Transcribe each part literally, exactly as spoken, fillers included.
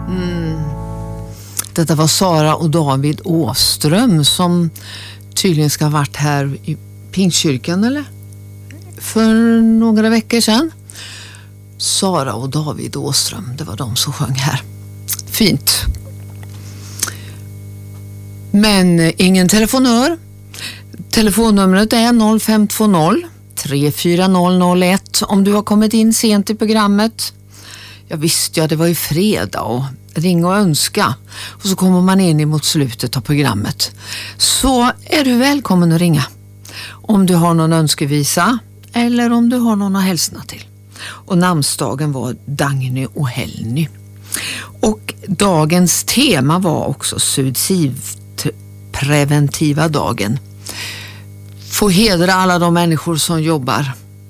Detta var Sara och David Åström som tydligen ska ha varit här i Pingstkyrkan eller? För några veckor sedan. Sara och David Åström, det var de som sjöng här. Fint. Men ingen telefonör. Telefonnumret är noll fem två noll tre fyra noll noll ett om du har kommit in sent i programmet. Ja visst, ja det var ju fredag och ring och önska. Och så kommer man in emot slutet av programmet. Så är du välkommen att ringa. Om du har någon önskevisa eller om du har någon att hälsna till. Och namnsdagen var Dagny och Helny. Och dagens tema var också suicidpreventiva dagen. Få hedra alla de människor som jobbar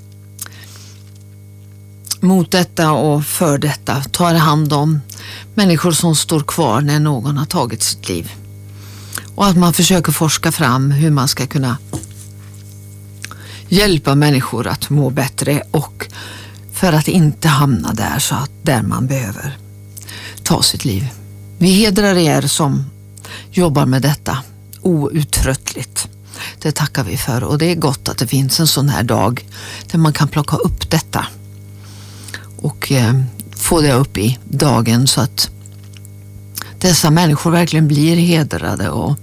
mot detta och för detta. Tar hand om människor som står kvar när någon har tagit sitt liv. Och att man försöker forska fram hur man ska kunna hjälpa människor att må bättre och för att inte hamna där så att där man behöver ta sitt liv. Vi hedrar er som jobbar med detta outtröttligt. Det tackar vi för och det är gott att det finns en sån här dag där man kan plocka upp detta och eh, få det upp i dagen så att dessa människor verkligen blir hedrade. Och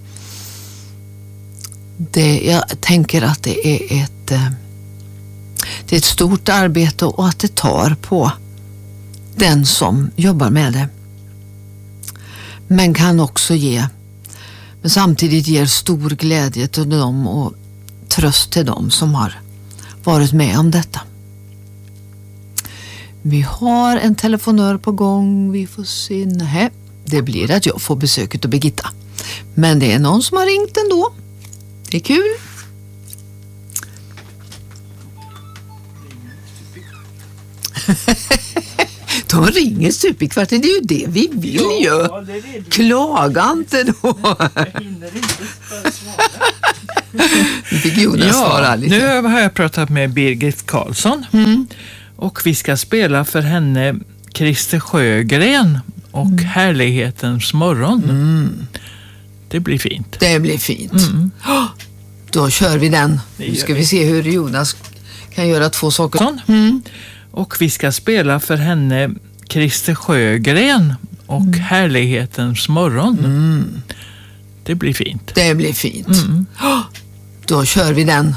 det, jag tänker att det är ett eh, det är ett stort arbete och att det tar på den som jobbar med det. Men kan också ge, men samtidigt ger stor glädje till dem och tröst till dem som har varit med om detta. Vi har en telefonör på gång. Vi får se. Nej, det blir att jag får besöket av Birgitta. Men det är någon som har ringt ändå. Det är kul. De ringer stup i kvarten. Det är ju det vi vill ju. Ja, det det. Klaga inte då. Jag hinner inte svara. Fick Jonas ja, svara lite. Nu har jag pratat med Birgit Karlsson. Mm. Och vi ska spela för henne Christer Sjögren och mm. Härlighetens morgon. Mm. Det blir fint. Det blir fint. Mm. Då kör vi den. Nu ska vi se hur Jonas kan göra två saker. Mm. Och vi ska spela för henne Christer Sjögren och mm. Härlighetens morgon. Mm. Det blir fint. Det blir fint. Mm. Då kör vi den.